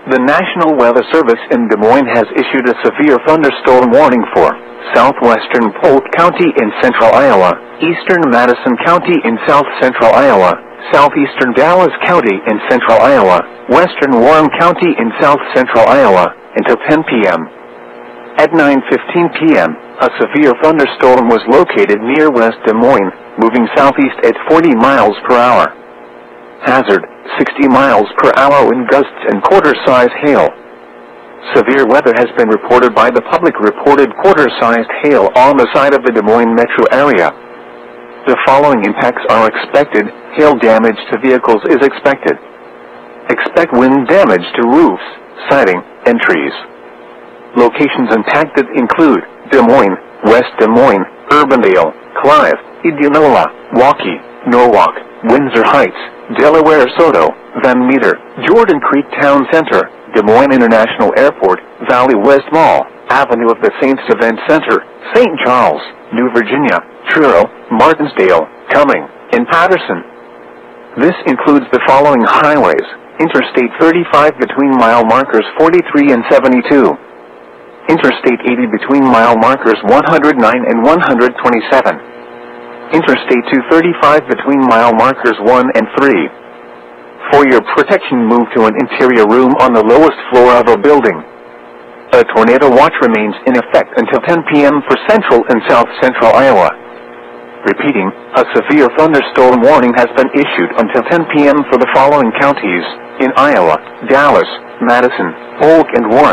The National Weather Service in Des Moines has issued a severe thunderstorm warning for southwestern Polk County in central Iowa, eastern Madison County in south-central Iowa, southeastern Dallas County in central Iowa, western Warren County in south-central Iowa, until 10 p.m. At 9:15 p.m., a severe thunderstorm was located near West Des Moines, moving southeast at 40 miles per hour. Hazard, 60 miles per hour wind gusts and quarter-size hail. Severe weather has been reported by the public. Reported quarter-sized hail on the side of the Des Moines metro area. The following impacts are expected. Hail damage to vehicles is expected. Expect wind damage to roofs, siding, and trees. Locations impacted include Des Moines, West Des Moines, Urbandale, Clive, Indianola, Waukee, Norwalk, Windsor Heights, Delaware Soto, Van Meter, Jordan Creek Town Center, Des Moines International Airport, Valley West Mall, Avenue of the Saints Event Center, St. Charles, New Virginia, Truro, Martinsdale, Cumming, and Patterson. This includes the following highways: Interstate 35 between mile markers 43 and 72. Interstate 80 between mile markers 109 and 127. Interstate 235 between mile markers 1 and 3. For your protection, move to an interior room on the lowest floor of a building. A tornado watch remains in effect until 10 p.m. for central and south-central Iowa. Repeating, a severe thunderstorm warning has been issued until 10 p.m. for the following counties in Iowa: Dallas, Madison, Polk, and Warren.